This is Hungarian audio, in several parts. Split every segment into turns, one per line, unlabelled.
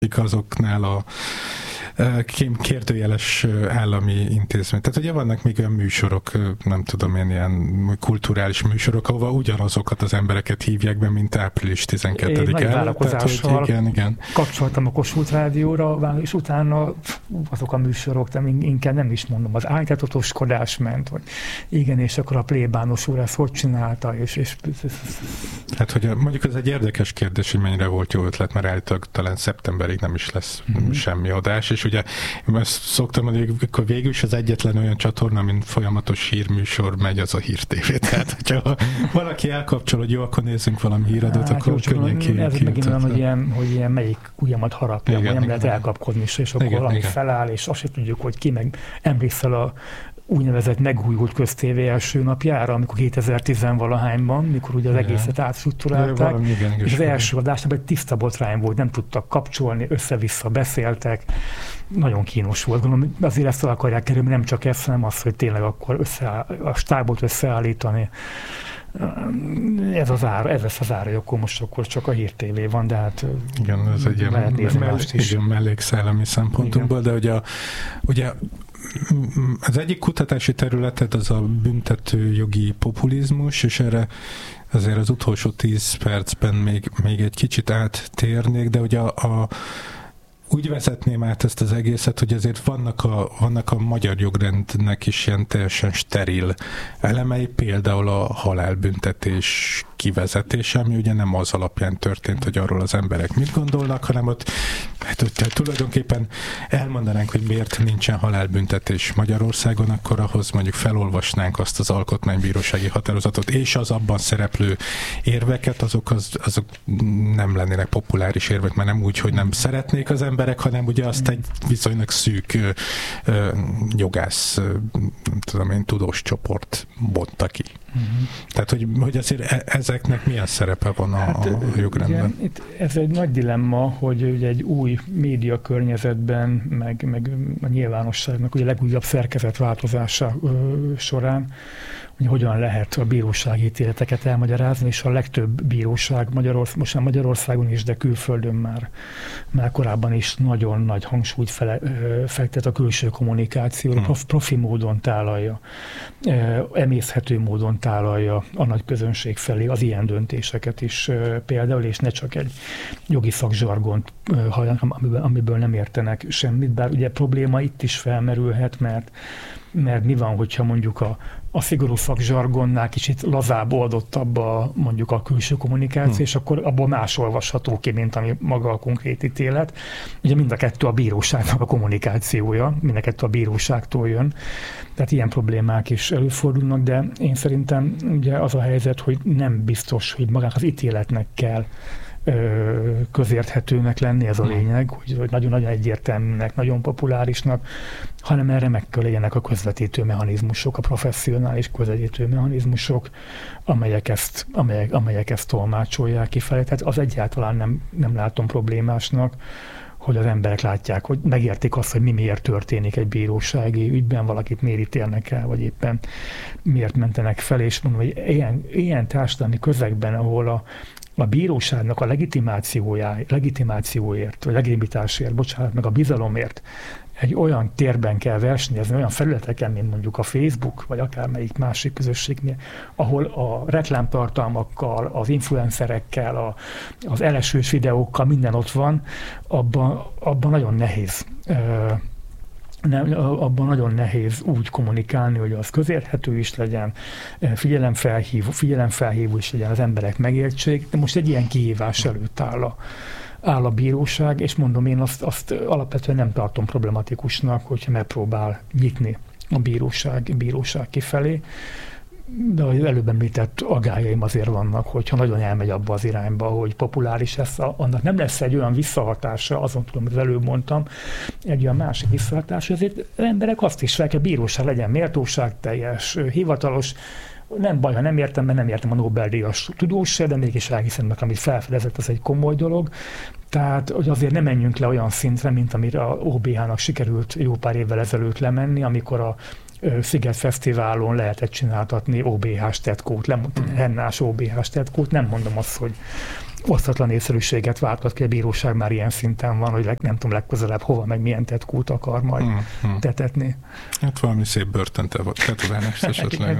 azoknál a kérdőjeles állami intézmény. Tehát ugye vannak még olyan műsorok, nem tudom én, ilyen kulturális műsorok, ahova ugyanazokat az embereket hívják be, mint április 12-e.
Nagy várakozással
igen.
kapcsoltam a Kossuth Rádióra, és utána azok a műsorok, inkább nem is mondom, az ájtatotoskodás ment, hogy igen, és akkor a plébános úr ezt hogy csinálta, és...
Hát, hogy mondjuk ez egy érdekes kérdés, hogy mennyire volt jó ötlet, mert állítólag talán szeptemberig nem is lesz semmi adás, és ugye én ezt szoktam mondani, hogy akkor végül is az egyetlen olyan csatorna, mint folyamatos hírműsor megy, az a Hír TV. Tehát, hogyha valaki elkapcsol, hogy jó, akkor nézzünk valami híradót, akkor könnyen
ez megint olyan, hogy ilyen melyik ujjamat harapja, hogy nem lehet elkapkodni, és akkor valami feláll, és azt sem tudjuk, hogy ki, meg emlékszel a úgynevezett megújult köztévé első napjára, amikor 2010-valahányban, mikor ugye az egészet átstruktúrálták, és az első adásnak egy tiszta botrány volt, nem tudtak kapcsolni, össze-vissza beszéltek, nagyon kínos volt. Gondolom, azért ezt el akarják kerülni, nem csak ezt, hanem azt, hogy tényleg akkor a stábot összeállítani. Ez lesz az ára, akkor most csak a Hír TV van, de hát
igen, ez egy ilyen mellékszellemi szempontunkból, de ugye az egyik kutatási területed az a büntetőjogi populizmus, és erre azért az utolsó 10 percben még egy kicsit áttérnék, de ugye úgy vezetném át ezt az egészet, hogy azért vannak a magyar jogrendnek is ilyen teljesen steril elemei, például a halálbüntetés kivezetése, ami ugye nem az alapján történt, hogy arról az emberek mit gondolnak, hanem ott tulajdonképpen elmondanánk, hogy miért nincsen halálbüntetés Magyarországon, akkor ahhoz mondjuk felolvasnánk azt az alkotmánybírósági határozatot, és az abban szereplő érveket, azok nem lennének populáris érvek, mert nem úgy, hogy nem szeretnék az emberek, hanem ugye azt egy viszonylag szűk jogász, nem tudom én, tudós csoport bonta ki. Tehát, hogy azért ezeknek milyen szerepe van a jogrendben?
Ugye, ez egy nagy dilemma, hogy ugye egy új média környezetben, meg a nyilvánosságnak ugye a legújabb szerkezetváltozása során, hogy hogyan lehet a bírósági ítéleteket elmagyarázni, és a legtöbb bíróság most már Magyarországon is, de külföldön már korábban is nagyon nagy hangsúlyt fektet a külső kommunikációra, profi módon tálalja, emészhető módon tálalja a nagy közönség felé az ilyen döntéseket is például, és ne csak egy jogi szakzsargont halljanak, amiből nem értenek semmit, bár ugye probléma itt is felmerülhet, mert mi van, hogyha mondjuk a szigorú szakzsargonnál kicsit lazább, oldottabb mondjuk a külső kommunikáció, és akkor abból más olvasható ki, mint ami maga a konkrét ítélet. Ugye mind a kettő a bíróságnak a kommunikációja, mind a kettő a bíróságtól jön. Tehát ilyen problémák is előfordulnak, de én szerintem ugye az a helyzet, hogy nem biztos, hogy magának az ítéletnek kell közérthetőnek lenni, ez a lényeg, hogy nagyon-nagyon egyértelműnek, nagyon populárisnak, hanem erre meg kell legyenek a közvetítő mechanizmusok, a professzionális közvetítő mechanizmusok, amelyek ezt tolmácsolják kifelé. Tehát az egyáltalán nem látom problémásnak, hogy az emberek látják, hogy megértik azt, hogy miért történik egy bírósági ügyben, valakit miért ítélnek el, vagy éppen miért mentenek fel, és mondom, hogy ilyen társadalmi közegben, ahol a bíróságnak a legitimációért, vagy legitimitásért, meg a bizalomért egy olyan térben kell versenyezni, olyan felületeken, mint mondjuk a Facebook, vagy akármelyik másik közösségnél, ahol a reklámtartalmakkal, az influencerekkel, az elesős videókkal minden ott van, abban nagyon nehéz. Abban nagyon nehéz úgy kommunikálni, hogy az közérthető is legyen, figyelemfelhívó is legyen, az emberek megértsék, de most egy ilyen kihívás előtt áll a bíróság, és mondom, én azt alapvetően nem tartom problematikusnak, hogyha megpróbál nyitni a bíróság kifelé, de az előbb említett agályaim azért vannak, hogyha nagyon elmegy abba az irányba, hogy populáris lesz, annak nem lesz egy olyan visszahatása, azon tudom, hogy az előbb mondtam, egy olyan másik visszahatás, hogy azért az emberek azt is fel kell, bíróság legyen méltóságteljes, hivatalos, nem baj, ha nem értem, mert nem értem a Nobel-díjas tudós se, de mégis elhiszem meg, amit felfedezett, az egy komoly dolog. Tehát, hogy azért nem menjünk le olyan szintre, mint amire a OBH-nak sikerült jó pár évvel ezelőtt lemenni, amikor a Szigetfesztiválon lehetett csináltatni OBH-s tetkót, hennás OBH-s tetkót, nem mondom azt, hogy osztatlan észszerűséget váltott ki, a bíróság már ilyen szinten van, hogy nem tudom legközelebb hova, meg milyen tetkót akar majd tetetni.
Hát valami szép börtöntetoválás esetleg.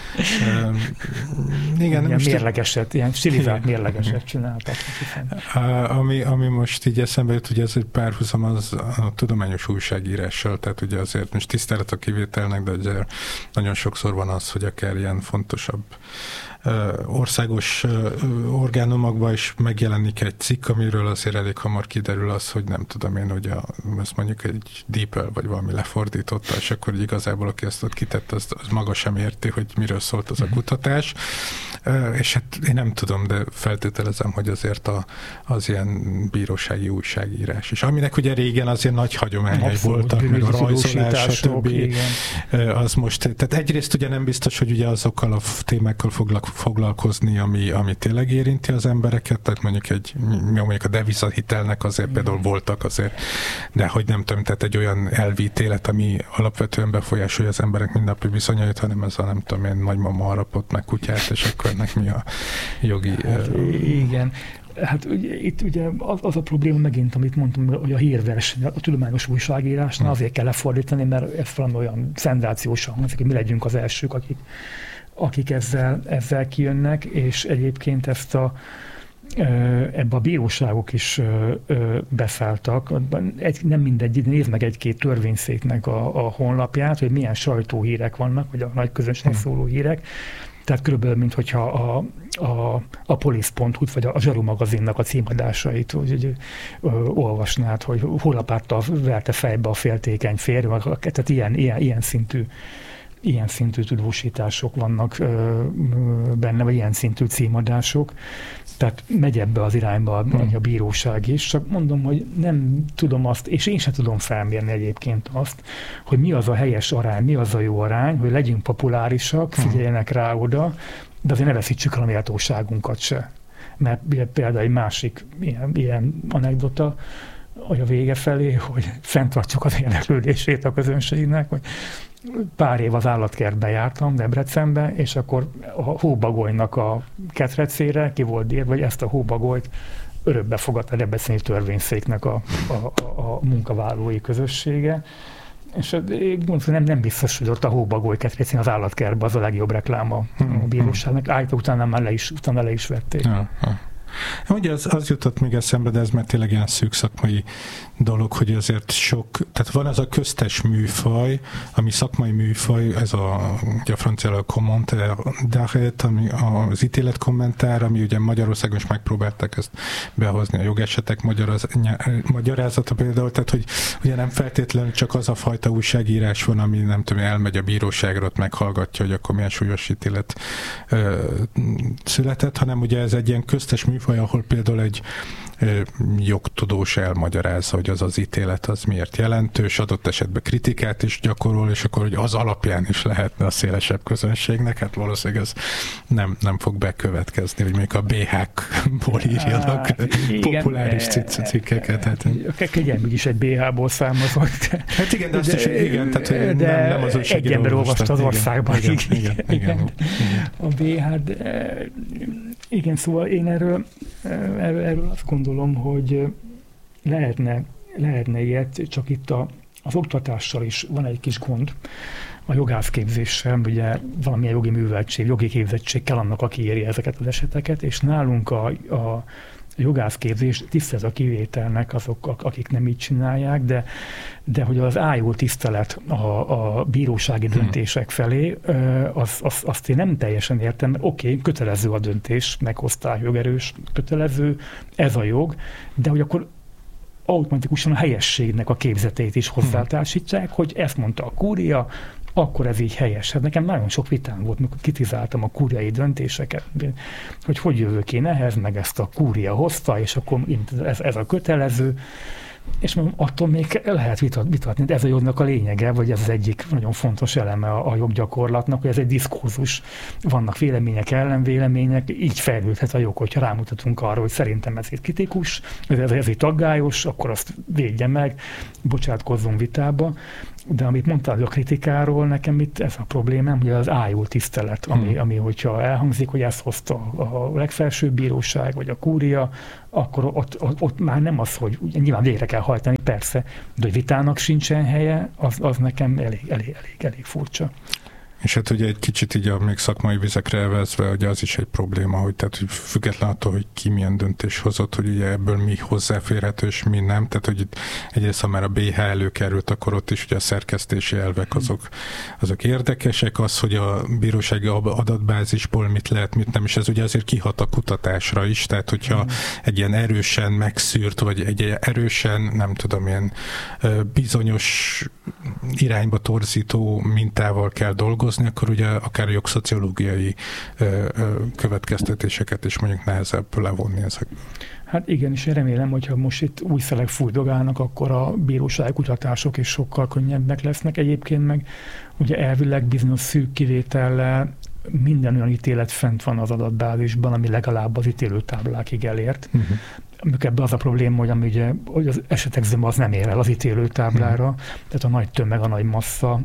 Igen,
ilyen mérlegeset, ilyen stilizált mérlegeset csináltak.
Ami most így eszembe jut, ugye ez egy párhuzam az a tudományos újságírással, tehát ugye azért most tisztelet a kivételnek, de ugye nagyon sokszor van az, hogy akár ilyen fontosabb országos orgánumokban is megjelenik egy cikk, amiről azért elég hamar kiderül az, hogy nem tudom én, hogy ezt mondjuk egy DeepL vagy valami lefordította, és akkor igazából aki ezt ott kitett, az maga sem érti, hogy miről szólt az a kutatás. És hát én nem tudom, de feltételezem, hogy azért az ilyen bírósági újságírás is. Aminek ugye régen azért nagy hagyományai voltak, meg a rajzolás, stb. Az most, tehát egyrészt ugye nem biztos, hogy ugye azokkal a témákkal foglalkozni, ami tényleg érinti az embereket, tehát mondjuk a devizahitelnek azért például voltak azért, de hogy nem tudom, tehát egy olyan elvítélet, ami alapvetően befolyásolja az emberek mindennapi viszonyait, hanem ez a nem tudom én, nagymama harapott meg kutyát, és akkor ennek mi a jogi...
Igen. Hát itt ugye az a probléma megint, amit mondtam, hogy a hírverseny, a tudományos újságírásnál azért kell lefordítani, mert ez valami olyan szenzációsan hangzik, hogy mi legyünk az elsők, akik ezzel kijönnek, és egyébként ebbe a bíróságok is beszálltak. Nem mindegy, nézd meg egy-két törvényszéknek a honlapját, hogy milyen sajtóhírek vannak, vagy a nagy közönségnek szóló hírek. Tehát körülbelül, mint hogyha a Police.hu vagy a Zsaru magazinnak a címadásait hogy olvasnád, hogy hólapáttal verte fejbe a féltékeny férj, tehát ilyen szintű tudósítások vannak benne, vagy ilyen szintű címadások. Tehát megy ebbe az irányba a bíróság is. Csak mondom, hogy nem tudom azt, és én sem tudom felmérni egyébként azt, hogy mi az a helyes arány, mi az a jó arány, hogy legyünk populárisak, figyeljenek rá oda, de azért ne veszítsük el a méltóságunkat se. Mert például egy másik ilyen anekdota, hogy a vége felé, hogy fenntartjuk az érdeklődését a közönségnek, hogy pár év az állatkertbe jártam, Debrecenbe, és akkor a hóbagolynak a ketrecére ki volt írva, vagy ezt a hóbagolyt örökbe fogadta a debreceni törvényszéknek a munkavállalói közössége. És nem biztos, hogy ott a hóbagoly ketrecén az állatkertben az a legjobb reklám a bíróságnak. Állítólag utána le is vették.
Ugye az jutott még eszembe, de ez már tényleg ilyen szűk szakmai dolog, hogy azért tehát van az a köztes műfaj, ami szakmai műfaj, ez a franciául commentaire d'arrêt, ami az ítéletkommentár, ami ugye Magyarországon is megpróbálták ezt behozni, a jogesetek magyarázata például, tehát hogy ugye nem feltétlenül csak az a fajta újságírás van, ami nem tudom, elmegy a bíróságra, ott meghallgatja, hogy akkor milyen súlyos ítélet született, hanem ugye ez egy ilyen köztes műfaj, ahol például egy jogtudós elmagyarázza, hogy az ítélet az miért jelentős, adott esetben kritikát is gyakorol, és akkor hogy az alapján is lehetne a szélesebb közönségnek, hát valószínűleg ez nem fog bekövetkezni, hogy még a BH-ból írjanak populáris cikkeket. Hát.
Kegyelmű is egy BH-ból származott.
Hát igen, de azt is, igen, tehát nem az
egy ember olvasta az országban.
Igen.
A BH, igen, szóval én erről azt gondolom, hogy lehetne ilyet, csak itt az oktatással is van egy kis gond, a jogászképzéssel, ugye valamilyen jogi műveltség, jogi képzettség kell annak, aki éri ezeket az eseteket, és nálunk a jogászképzés tisztelt a kivételnek azok, akik nem így csinálják, de hogy az ájó tisztelet a bírósági döntések felé, azt én nem teljesen értem, mert oké, kötelező a döntés, meghozták, jogerős, kötelező, ez a jog, de hogy akkor automatikusan a helyességnek a képzetét is hozzátársítják, hogy ezt mondta a kúria, akkor ez így helyes. Hát nekem nagyon sok vitám volt, mikor kritizáltam a kúriai döntéseket, hogy jövök én ehhez, meg ezt a kúria hozta, és akkor ez a kötelező, és mondom, attól még lehet vitatni, de ez a jognak a lényege, vagy ez az egyik nagyon fontos eleme a joggyakorlatnak, hogy ez egy diszkurzus, vannak vélemények, ellenvélemények, így fejlődhet a jog, hogyha rámutatunk arra, hogy szerintem ez itt kritikus, ez itt aggályos, akkor azt védje meg, bocsátkozzunk vitába, De amit mondtál a kritikáról, nekem itt ez a problémám, hogy az ájult tisztelet, ami hogyha elhangzik, hogy ezt hozta a legfelsőbb bíróság, vagy a kúria, akkor ott már nem az, hogy nyilván végre kell hajtani, persze, de hogy vitának sincsen helye, az nekem elég furcsa.
És hát ugye egy kicsit így a még szakmai vizekre elvezve, hogy az is egy probléma, hogy tehát hogy független attól, hogy ki milyen döntés hozott, hogy ugye ebből mi hozzáférhető és mi nem. Tehát, hogy itt egyrészt, ha már a BH előkerült, akkor ott is ugye a szerkesztési elvek azok érdekesek. Az, hogy a bírósági adatbázisból mit lehet, mit nem, és ez ugye azért kihat a kutatásra is. Tehát, hogyha egy ilyen erősen megszűrt, vagy egy erősen, nem tudom, ilyen bizonyos irányba torzító mintával kell dolgozni, akkor ugye akár jogszociológiai következtetéseket is mondjuk nehezebb levonni ezekből.
Hát igen, és én remélem, hogyha most itt új szelek fújdogálnak, akkor a bírósági kutatások is sokkal könnyebbek lesznek. Egyébként meg ugye elvileg bizonyos szűk kivétellel minden olyan ítélet fent van az adatbázisban, ami legalább az ítélőtáblákig elért. Ebben az a probléma, hogy az esetek zöme az nem ér el az ítélőtáblára, tehát a nagy tömeg, a nagy massza,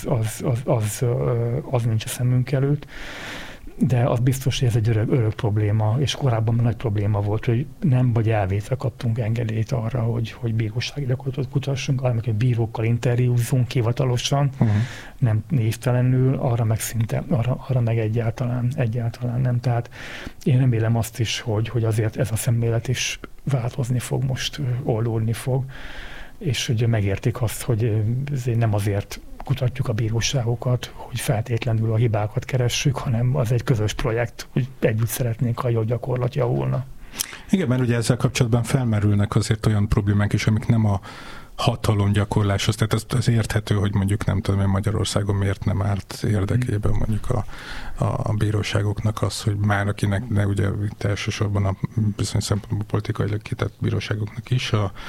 az nincs a szemünk előtt. De az biztos, hogy ez egy örök probléma, és korábban nagy probléma volt, hogy nem vagy elvétve kaptunk engedélyt arra, hogy bírósági gyakorlatot kutassunk, hanem hogy bírókkal interjúzzunk hivatalosan, nem névtelenül, arra meg szinte, arra meg egyáltalán nem. Tehát én remélem azt is, hogy azért ez a szemlélet is változni fog, most oldódni fog, és hogy megértik azt, hogy nem azért kutatjuk a bíróságokat, hogy feltétlenül a hibákat keressük, hanem az egy közös projekt, hogy együtt szeretnénk, ha a joggyakorlat javulna.
Igen, mert ugye ezzel kapcsolatban felmerülnek azért olyan problémák is, amik nem a hatalomgyakorláshoz, tehát az érthető, hogy mondjuk nem tudom, hogy Magyarországon miért nem árt érdekében mondjuk a bíróságoknak az, hogy már akinek, de ugye itt elsősorban a bizonyos szempontból politikailag kitett bíróságoknak is,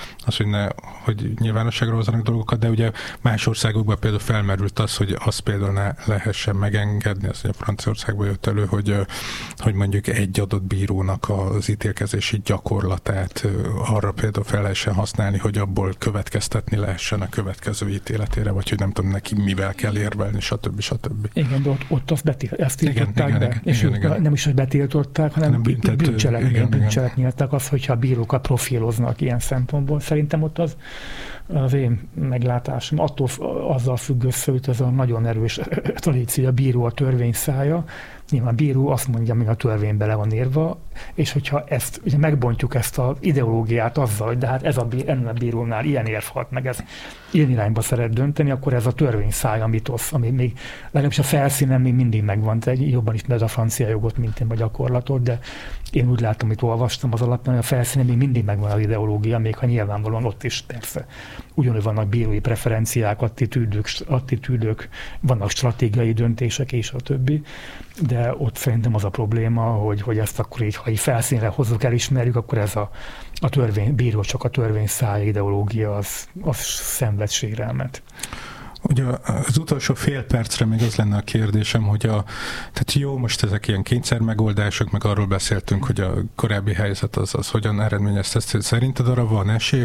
hogy nyilvánosságra hozzanak dolgokat, de ugye más országokban például felmerült az, hogy azt például ne lehessen megengedni, az, hogy a Franciaországban jött elő, hogy mondjuk egy adott bírónak az ítélkezési gyakorlatát arra például fel lehessen használni, hogy abból következtetni lehessen a következő ítéletére, vagy hogy nem tudom neki mivel kell érvelni, stb.
Igen, de ott ezt tiltották be. És igen. Nem is, hogy betiltották, hanem bűncselekményeltek azt, hogyha a bírókat profiloznak ilyen szempontból. Szerintem ott az én meglátásom azzal függ össze, hogy ez a nagyon erős tradíció, a bíró a törvény szája. Nyilván a bíró azt mondja, ami a törvénybe le van írva, és hogyha ugye megbontjuk ezt az ideológiát azzal, hogy de hát ennél a bírónál ilyen érvhat, meg ez ilyen irányba szeret dönteni, akkor ez a törvény szája mitosz, ami még legalábbis a felszínen még mindig megvan. Te jobban ismered a francia jogot, mint én a gyakorlatot, de én úgy látom, amit olvastam az alapján, hogy a felszínen még mindig megvan az ideológia, még ha nyilvánvalóan ott is persze. Ugyanúgy vannak bírói preferenciák, attitűdök, vannak stratégiai döntések és a többi, de ott szerintem az a probléma, hogy ezt akkor így, ha így felszínre hozzuk, elismerjük, akkor ez a törvény, bíró csak a törvény szája ideológia, az szenved sérelmet.
Ugye az utolsó fél percre még az lenne a kérdésem, hogy tehát jó, most ezek ilyen kényszermegoldások, meg arról beszéltünk, hogy a korábbi helyzet az hogyan eredményezte ezt. Szerinted arra van esély,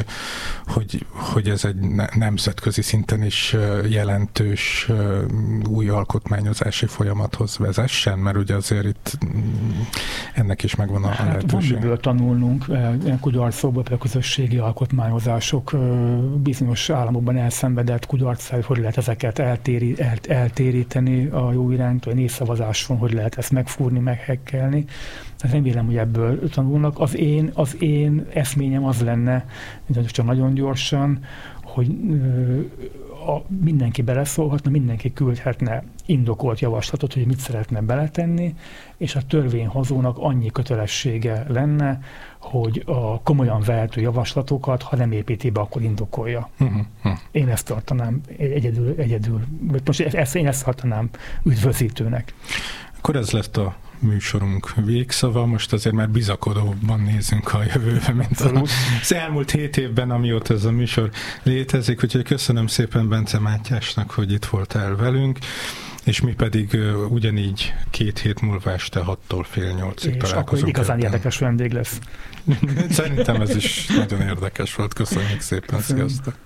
hogy ez egy nemzetközi szinten is jelentős új alkotmányozási folyamathoz vezessen? Mert ugye azért itt ennek is megvan a lehetőség.
Van miből tanulnunk, ilyen kudarcokból, például közösségi alkotmányozások, bizonyos államokban elszenvedett kudarc, hogy lehet ezeket eltéríteni a jó iránytól, a népszavazáson, hogy lehet ezt megfúrni, meghekkelni. Remélem, hogy ebből tanulnak. Az én eszményem az lenne, csak nagyon gyorsan, hogy mindenki beleszólhatna, mindenki küldhetne indokolt javaslatot, hogy mit szeretne beletenni, és a törvényhozónak annyi kötelessége lenne, hogy a komolyan vehető javaslatokat, ha nem építi be, akkor indokolja. Én ezt tartanám egyedül, most én ezt tartanám üdvözítőnek.
Akkor ez lett a műsorunk végszava, most azért már bizakodóban nézünk a jövőbe, mint az elmúlt 7 évben, amióta ez a műsor létezik, úgyhogy köszönöm szépen Bence Mátyásnak, hogy itt voltál velünk, és mi pedig ugyanígy 2 hét múlva este 6-tól fél 8-ig találkozunk. És
akkor igazán érdekes vendég lesz.
Szerintem ez is nagyon érdekes volt. Köszönjük szépen, sziasztok!